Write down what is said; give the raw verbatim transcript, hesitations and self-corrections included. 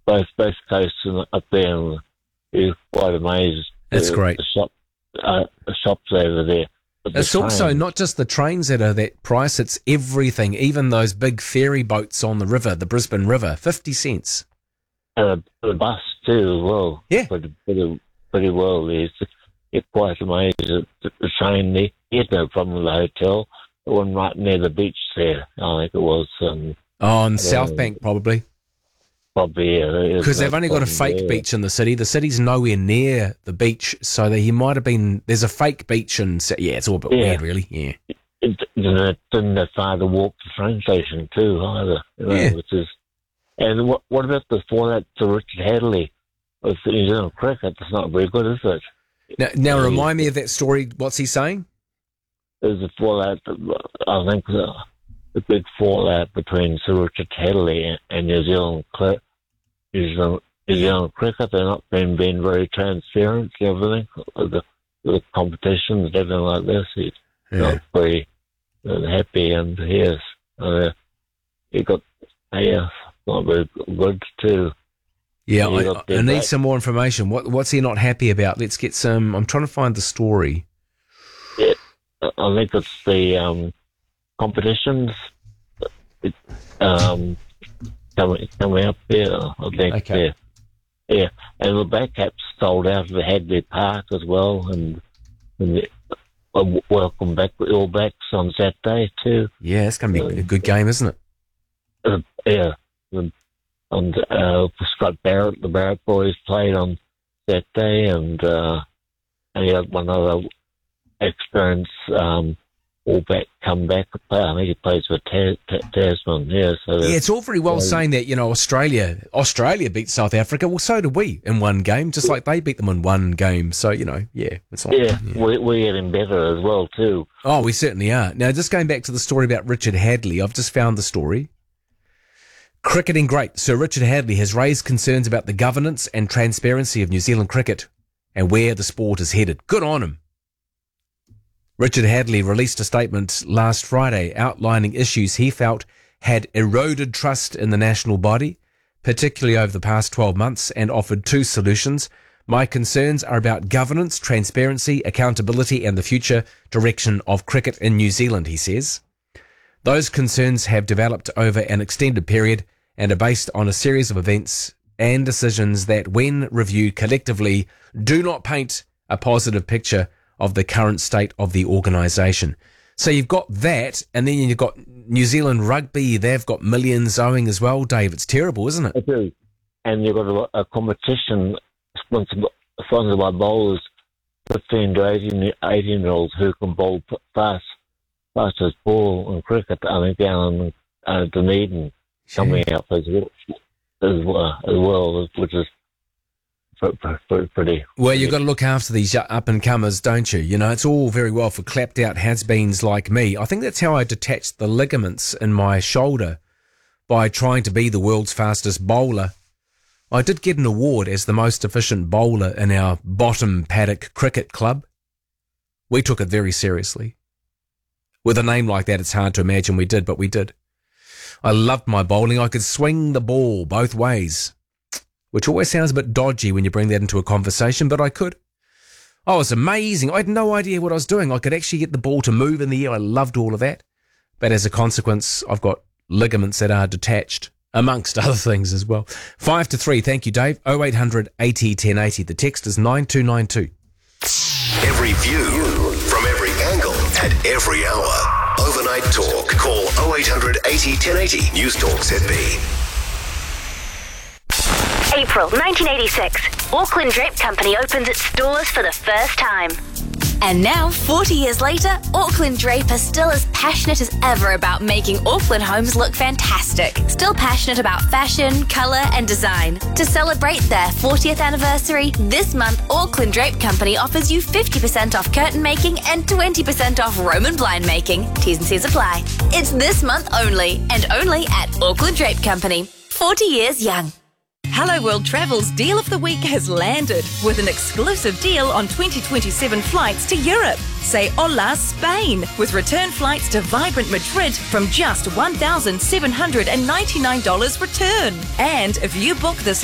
both both coasts and up there, and you're quite amazed. That's the, great. The, shop, uh, the shops over there. But It's the also train- not just the trains that are that price, it's everything, even those big ferry boats on the river, the Brisbane River, fifty cents. uh, the bus too as well. Yeah. Pretty, pretty, pretty well. It's, it's quite amazed. The, the train there, he had no problem with the hotel. The one right near the beach there, I think it was. Um, Oh, on South Bank, probably. probably, yeah. Because they've only got a fake beach in the city. The city's nowhere near the beach, so that he might have been... There's a fake beach in... Yeah, it's all a bit Yeah. weird, really. Yeah. It didn't, didn't have far to walk to the train station too, either. You know, Yeah. Which is, and what, what about the fallout to Richard Hadley with the New Zealand cricket? It's not very good, is it? Now, now remind me of that story. What's he saying? There's a fallout, I think, the, the big fallout between Sir Richard Hadley and, and New Zealand cri- New Zealand, New Zealand cricket. They're not being, being very transparent and everything, with the, with the competitions and everything like this. He's Yeah. not very uh, happy, and yes, uh, he got, yeah, not very good too. Yeah, He I, got I need back. some more information. What What's he not happy about? Let's get some... I'm trying to find the story. I think it's the um, competitions it, um, coming coming up there. I think Okay. yeah, yeah, and the back caps sold out of the Hadley Park as well, and, and the, uh, welcome back the All Blacks on Saturday too. Yeah, it's going to be a good game, isn't it? Uh, yeah, and, and uh, Scott Barrett, the Barrett boys played on Saturday, and uh, and he had one other experience um, all back come back. I think he plays for Tas- Tas- Tasman. Yeah, so Yeah, it's all very well Yeah. saying that, you know, Australia Australia beat South Africa. Well, so did we in one game, just like they beat them in one game. So, you know, yeah. It's like, yeah, we we're getting better as well too. Oh, we certainly are. Now, just going back to the story about Richard Hadley, I've just found the story. Cricketing great Sir Richard Hadley has raised concerns about the governance and transparency of New Zealand cricket and where the sport is headed. Good on him. Richard Hadley released a statement last Friday outlining issues he felt had eroded trust in the national body, particularly over the past twelve months, and offered two solutions. My concerns are about governance, transparency, accountability, and the future direction of cricket in New Zealand, he says. Those concerns have developed over an extended period and are based on a series of events and decisions that, when reviewed collectively, do not paint a positive picture of the current state of the organisation. So you've got that, and then you've got New Zealand Rugby. They've got millions owing as well, Dave. It's terrible, isn't it? I do. And you've got a, a competition sponsored, sponsored by bowlers, fifteen to eighteen, eighteen year olds who can bowl p- fast, fast as ball in cricket. I think down in uh, Dunedin coming up as well, as well, as well which is pretty. pretty Well, you've got to look after these up-and-comers, don't you? You know, it's all very well for clapped-out has-beens like me. I think that's how I detached the ligaments in my shoulder by trying to be the world's fastest bowler. I did get an award as the most efficient bowler in our bottom paddock cricket club. We took it very seriously. With a name like that, it's hard to imagine we did, but we did. I loved my bowling. I could swing the ball both ways, which always sounds a bit dodgy when you bring that into a conversation, but I could. Oh, it was amazing. I had no idea what I was doing. I could actually get the ball to move in the air. I loved all of that. But as a consequence, I've got ligaments that are detached, amongst other things as well. Five to three. Thank you, Dave. oh eight hundred eighty ten eighty. The text is nine two nine two. Every view from every angle at every hour. Overnight Talk. Call oh eight hundred eighty ten eighty. News Talk Z B. April nineteen eighty-six, Auckland Drape Company opens its doors for the first time. And now, forty years later, Auckland Drape are still as passionate as ever about making Auckland homes look fantastic. Still passionate about fashion, colour and design. To celebrate their fortieth anniversary, this month Auckland Drape Company offers you fifty percent off curtain making and twenty percent off Roman blind making. T's and C's apply. It's this month only, and only at Auckland Drape Company. forty years young. Hello World Travel's Deal of the Week has landed with an exclusive deal on twenty twenty-seven flights to Europe. Say hola Spain with return flights to vibrant Madrid from just one thousand seven hundred ninety-nine dollars return. And if you book this